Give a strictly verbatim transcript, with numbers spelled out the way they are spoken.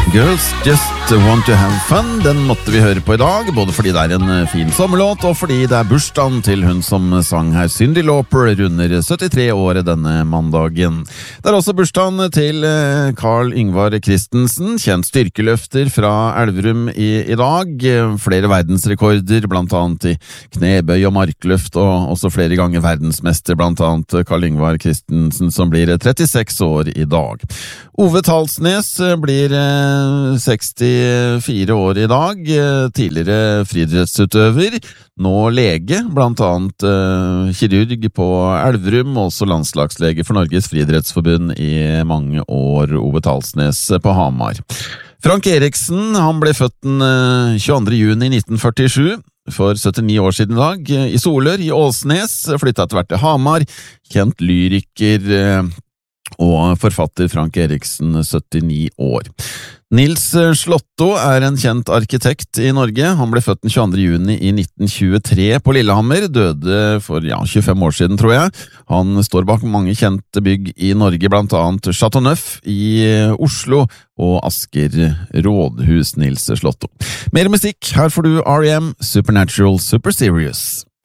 Girls Just Want to Have Fun, den måtte vi høre på i dag, både fordi det er en fin sommerlåt, og fordi det er bursdagen til hun som sang her, Cyndi Lauper, runder syttitre år denne mandagen. Det er også bursdagen til Carl Yngvar Christensen, kjent styrkeløfter fra Elverum i, i dag. Flere verdensrekorder, blant annet i knebøy og markløft, og også flere ganger verdensmester, blant annet Carl Yngvar Christensen, som blir trettiseks år i dag. Ove Talsnes blir sekstifire år i dag, tidligere friidrettsutøver, nå lege, blant annet uh, kirurg på Elverum, også landslagslege for Norges friidrettsforbund i mange år, Ove Talsnes på Hamar. Frank Eriksen, han ble født den uh, tjueandre juni nitten førtisju, for syttini år siden i dag, i Solør, i Åsnes, flyttet etter hvert til Hamar, kjent lyriker uh, og forfatter Frank Eriksen, syttini år. Nils Slåttå er en kjent arkitekt i Norge. Han ble født den tjueandre juni i nitten tjuetre på Lillehammer, døde for ja, tjuefem år siden, tror jeg. Han står bak mange kjente bygg i Norge, blant annet Chateau Neuf i Oslo og Asker Rådhus. Nils Slåttå. Mer musikk, her får du R E M, Supernatural Super Serious.